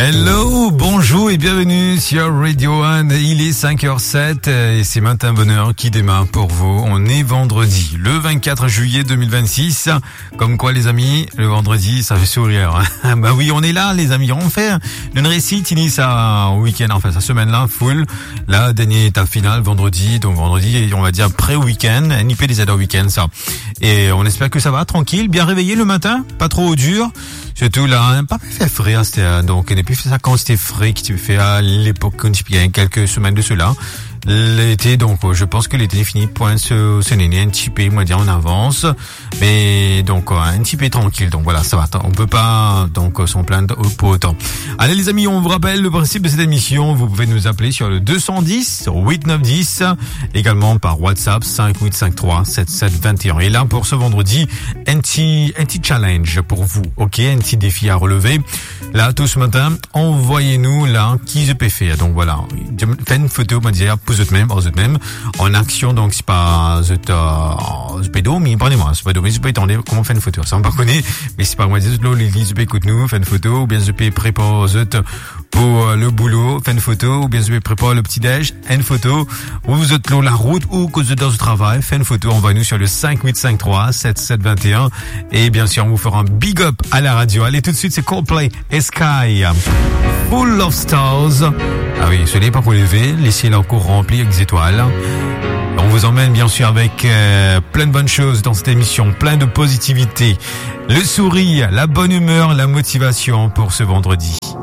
Hello, bonjour et bienvenue sur Radio 1. Il est 5h07 et c'est Matin Bonheur qui démarre pour vous. On est vendredi, le 24 juillet 2026. Comme quoi les amis, le vendredi, ça fait sourire. Bah oui, on est là les amis. On fait une récite, il sa week-end, enfin sa semaine-là, full. La dernière étape finale, vendredi. Donc vendredi, on va dire pré-week-end, NIP des aides au week-end, ça. Et on espère que ça va, tranquille, bien réveillé le matin, pas trop dur. Surtout là, pas fait frais, c'était, donc, on n'a plus fait ça quand c'était frais, qui tu fait à l'époque, il y a quelques semaines de cela. L'été, donc, je pense que l'été est fini, point, ce néné, un petit peu, moi, dire, en avance. Mais, donc, un petit peu tranquille. Donc, voilà, ça va. On peut pas, donc, s'en plaindre pour autant. Allez, les amis, on vous rappelle le principe de cette émission. Vous pouvez nous appeler sur le 210, 8910, également par WhatsApp, 5853 7721. Et là, pour ce vendredi, un petit challenge pour vous. Ok? Un petit défi à relever. Là, tout ce matin, envoyez-nous, là, qui je peux faire. Donc, voilà. Faites une photo, on va dire, pour eux même, en action, donc c'est pas pédo, mais pardonnez-moi, c'est pédo, mais je peux attendre comment faire une photo, ça on pas connaît, mais c'est pas moi, l'église, écoute nous, faire une photo, ou bien je peux préparer pour le boulot, faire une photo, ou bien je peux préparer le petit-déj, une photo, ou vous êtes la route, ou que vous êtes dans le travail, faire une photo, envoyez-nous sur le 5853 7721, et bien sûr, on vous fera un big up à la radio. Allez, tout de suite, c'est Coldplay et Sky, Full of Stars. Ah oui, ce n'est pas pour lever, laissez la cour remplie avec des étoiles. On vous emmène bien sûr avec plein de bonnes choses dans cette émission, plein de positivité, le sourire, la bonne humeur, la motivation pour ce vendredi.